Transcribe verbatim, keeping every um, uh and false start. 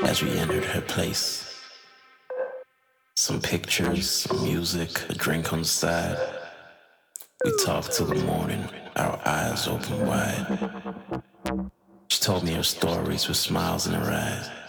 as we entered her place. Some pictures, some music, a drink on the side. We talked till the morning, our eyes open wide. She told me her stories with smiles in her eyes.